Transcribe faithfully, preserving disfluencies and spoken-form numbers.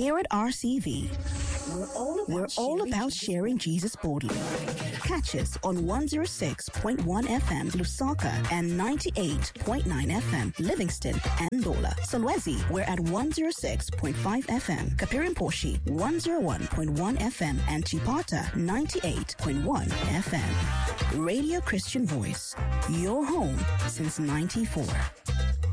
Here at R C V, we're all about, we're all about sharing Jesus boldly. Catch us on one oh six point one F M Lusaka and ninety-eight point nine F M Livingston and Dola. Solwezi, we're at one oh six point five F M. Kapirimposhi, one oh one point one F M and Chipata, ninety-eight point one F M. Radio Christian Voice, your home since ninety-four.